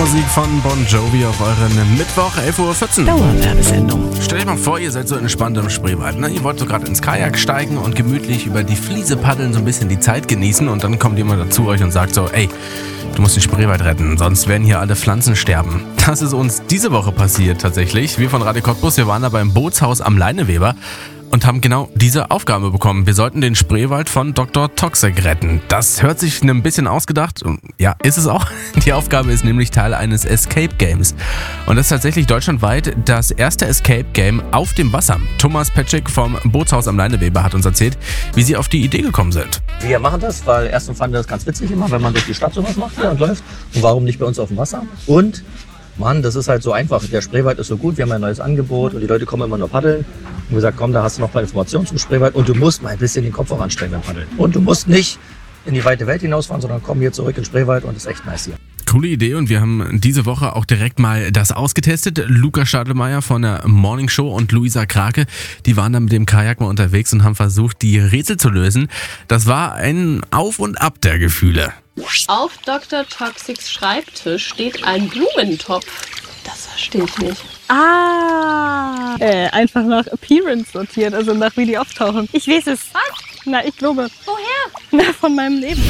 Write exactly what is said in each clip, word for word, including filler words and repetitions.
Musik von Bon Jovi auf euren Mittwoch, elf Uhr vierzehn. Dauerwerbesendung. Stellt euch mal vor, ihr seid so entspannt im Spreewald. Ne? Ihr wollt so gerade ins Kajak steigen und gemütlich über die Fliese paddeln, so ein bisschen die Zeit genießen. Und dann kommt jemand dazu euch und sagt so, ey, du musst den Spreewald retten, sonst werden hier alle Pflanzen sterben. Das ist uns diese Woche passiert tatsächlich. Wir von Radio Cottbus, wir waren da beim Bootshaus am Leineweber und haben genau diese Aufgabe bekommen. Wir sollten den Spreewald von Doktor Toxic retten. Das hört sich ein bisschen ausgedacht. Ja, ist es auch. Die Aufgabe ist nämlich Teil eines Escape Games. Und das ist tatsächlich deutschlandweit das erste Escape Game auf dem Wasser. Thomas Petschek vom Bootshaus am Leineweber hat uns erzählt, wie sie auf die Idee gekommen sind. Wir machen das, weil erstens fanden wir das ganz witzig immer, wenn man durch die Stadt sowas macht hier und läuft. Und warum nicht bei uns auf dem Wasser? Und Mann, das ist halt so einfach. Der Spreewald ist so gut, wir haben ein neues Angebot und die Leute kommen immer nur paddeln. Und gesagt, komm, da hast du noch ein paar Informationen zum Spreewald und du musst mal ein bisschen den Kopf auch anstrengen beim Paddeln. Und du musst nicht in die weite Welt hinausfahren, sondern komm hier zurück in den Spreewald und das ist echt nice hier. Coole Idee und wir haben diese Woche auch direkt mal das ausgetestet. Luca Stadelmeier von der Morning Show und Luisa Krake, die waren dann mit dem Kajak mal unterwegs und haben versucht, die Rätsel zu lösen. Das war ein Auf und Ab der Gefühle. Auf Doktor Toxics Schreibtisch steht ein Blumentopf. Das verstehe ich nicht. Ah, äh, einfach nach Appearance sortiert, also nach wie die auftauchen. Ich weiß es. Was? Na, ich glaube. Woher? Na, von meinem Leben.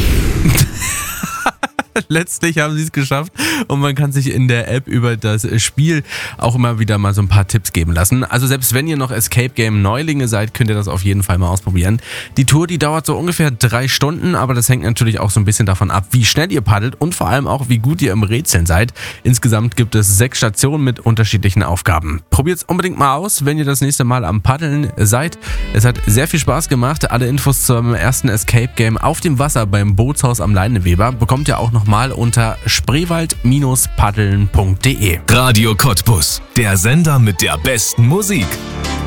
Letztlich haben sie es geschafft und man kann sich in der App über das Spiel auch immer wieder mal so ein paar Tipps geben lassen. Also selbst wenn ihr noch Escape Game Neulinge seid, könnt ihr das auf jeden Fall mal ausprobieren. Die Tour, die dauert so ungefähr drei Stunden, aber das hängt natürlich auch so ein bisschen davon ab, wie schnell ihr paddelt und vor allem auch, wie gut ihr im Rätseln seid. Insgesamt gibt es sechs Stationen mit unterschiedlichen Aufgaben. Probiert es unbedingt mal aus, wenn ihr das nächste Mal am Paddeln seid. Es hat sehr viel Spaß gemacht. Alle Infos zum ersten Escape Game auf dem Wasser beim Bootshaus am Leineweber bekommt ihr auch noch mal unter spreewald Bindestrich paddeln punkt de. Radio Cottbus, der Sender mit der besten Musik.